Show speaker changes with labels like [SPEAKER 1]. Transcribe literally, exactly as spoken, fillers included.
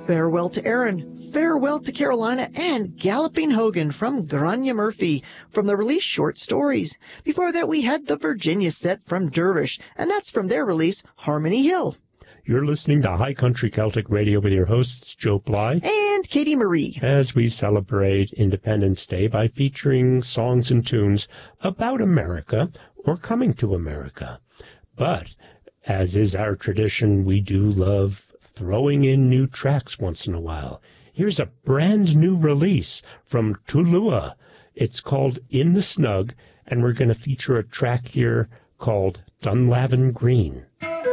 [SPEAKER 1] Farewell to Aaron, Farewell to Carolina, and Galloping Hogan from Grania Murphy from the release Short Stories. Before that, we had the Virginia set from Dervish, and that's from their release Harmony Hill.
[SPEAKER 2] You're listening to High Country Celtic Radio with your hosts, Joe Bly
[SPEAKER 1] and Katie Marie,
[SPEAKER 2] as we celebrate Independence Day by featuring songs and tunes about America or coming to America. But, as is our tradition, we do love throwing in new tracks once in a while. Here's a brand new release from Tulua. It's called In the Snug, and we're going to feature a track here called Dunlavin Green.